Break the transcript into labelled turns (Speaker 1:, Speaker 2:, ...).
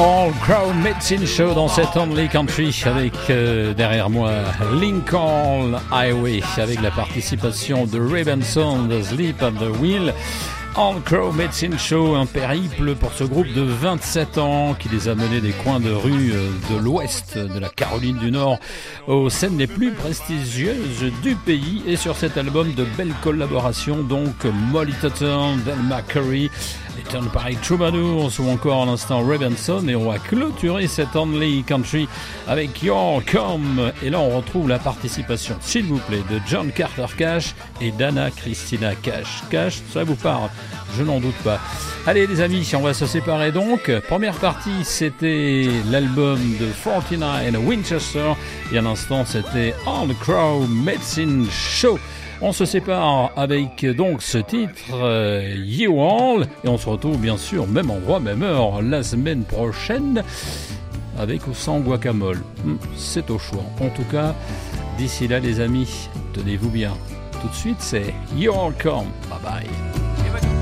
Speaker 1: All Crow Medicine Show dans cette Only Country avec derrière moi Lincoln Highway avec la participation de Ray Benson de Sleep at the Wheel. All Crow Medicine Show, un périple pour ce groupe de 27 ans qui les a menés des coins de rue de l'ouest de la Caroline du Nord aux scènes les plus prestigieuses du pays. Et sur cet album, de belles collaborations, donc Molly Tuttle, Delma Curry, les Turnpike Troubadours ou encore à l'instant Ray Benson. Et on va clôturer cette Only Country avec Your Come. Et là on retrouve la participation, s'il vous plaît, de John Carter Cash et d'Anna Christina Cash. Cash, ça vous parle? Je n'en doute pas. Allez les amis, on va se séparer donc. Première partie, c'était l'album de 49 Winchester. Et à l'instant, c'était All Crow Medicine Show. On se sépare avec donc ce titre, You All. Et on se retrouve bien sûr, même endroit, même heure, la semaine prochaine. Avec ou sans guacamole. C'est au choix. En tout cas, d'ici là les amis, tenez-vous bien. Tout de suite, c'est You All Come. Bye bye.